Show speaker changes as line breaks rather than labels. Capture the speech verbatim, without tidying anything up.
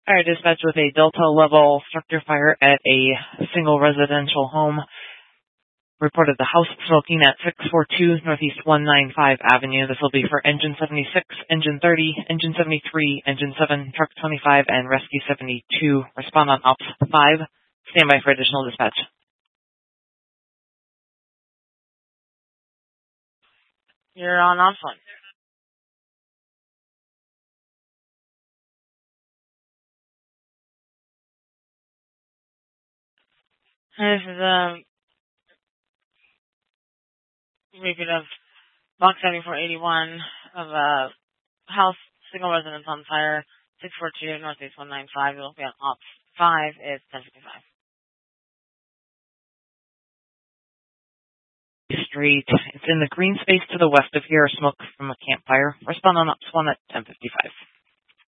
Fire dispatch with a Delta level structure fire at a single residential home. Reported the house smoking at six forty-two Northeast one ninety-five Avenue. This will be for Engine seventy-six, Engine thirty, Engine seventy-three, Engine seven, Truck twenty-five, and Rescue seventy-two. Respond on Ops five. Stand by for additional dispatch.
You're on Ops one. This is a repeat of Box seventy-four eighty-one of a house, single residence on fire, six forty-two Northeast one ninety-five. You'll be on Ops five. It's ten fifty-five.
Street. It's in the green space to the west of here. Smoke from a campfire. Respond on Ops one at ten fifty-five.